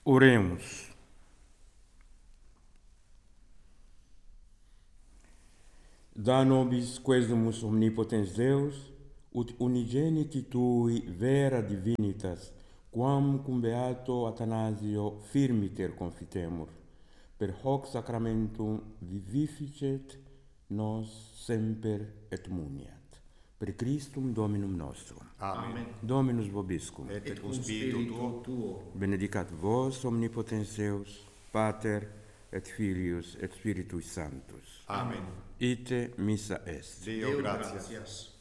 Oremos. Da nobis quesumus omnipotens Deus, ut unigeniti tui vera divinitas, quam cum beato Athanasio firmiter confitemur, per hoc sacramentum vivificet nos semper et muniat. Per Christum Dominum nostrum. Amen. Dominus vobiscum. Et cum spiritu tuo. Benedicat vos omnipotens Deus, Pater et Filius et Spiritus Sanctus. Amen. Ite missa est. Deo gratias.